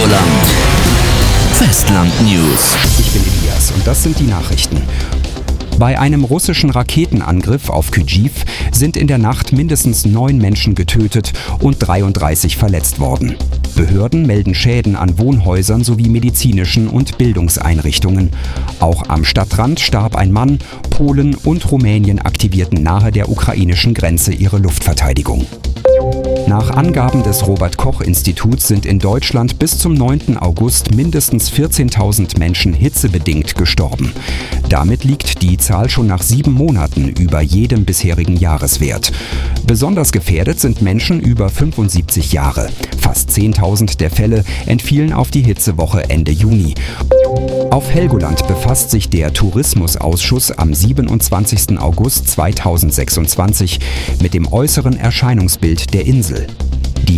Helgoland. Festland News. Ich bin Elias und das sind die Nachrichten. Bei einem russischen Raketenangriff auf Kyjiv sind in der Nacht mindestens 9 Menschen getötet und 33 verletzt worden. Behörden melden Schäden an Wohnhäusern sowie medizinischen und Bildungseinrichtungen. Auch am Stadtrand starb ein Mann. Polen und Rumänien aktivierten nahe der ukrainischen Grenze ihre Luftverteidigung. Nach Angaben des Robert-Koch-Instituts sind in Deutschland bis zum 9. August mindestens 14.000 Menschen hitzebedingt gestorben. Damit liegt die Zahl schon nach 7 Monaten über jedem bisherigen Jahreswert. Besonders gefährdet sind Menschen über 75 Jahre. Fast 10.000 der Fälle entfielen auf die Hitzewoche Ende Juni. Auf Helgoland befasst sich der Tourismusausschuss am 27. August 2026 mit dem äußeren Erscheinungsbild der Insel.